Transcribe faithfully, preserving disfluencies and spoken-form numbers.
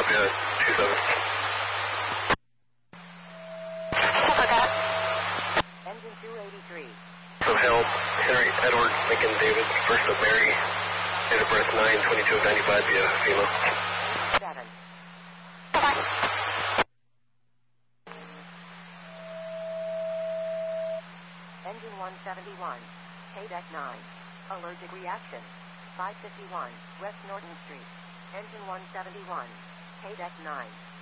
Philadelphia two seven. Engine two eighty-three. So Helm, Henry, Edward, Lincoln, David, first of Mary, date of birth nine twenty-two ninety-five via FEMA. seven. Engine one seventy-one. K-Deck nine. Allergic reaction. five fifty-one, West Norton Street. Engine one seventy-one. K-Deck nine.